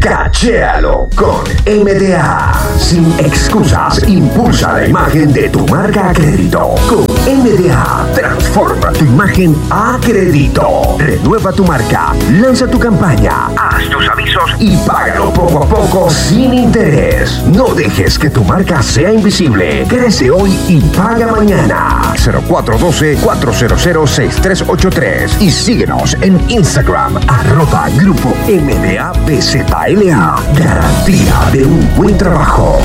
Cachéalo con MDA. Sin excusas, impulsa la imagen de tu marca a crédito. Con MDA, transforma tu imagen a crédito. Renueva tu marca, lanza tu campaña, haz tus avisos y págalo poco a poco sin interés. No dejes que tu marca sea invisible. Crece hoy y paga mañana. 0412-400-6383 y síguenos en Instagram @Grupo MDA BZLA. Garantía de un buen trabajo.